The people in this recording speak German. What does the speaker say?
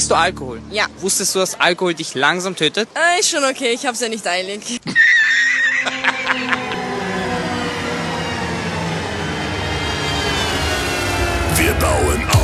Trinkst du Alkohol? Ja. Wusstest du, dass Alkohol dich langsam tötet? Ist schon okay, ich hab's ja nicht eilig. Wir bauen auf.